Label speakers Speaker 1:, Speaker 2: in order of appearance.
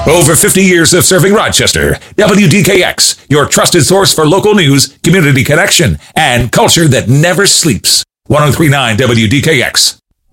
Speaker 1: Over 50 years of serving Rochester. WDKX, your trusted source for local news, community connection, and culture that never sleeps. 103.9 WDKX.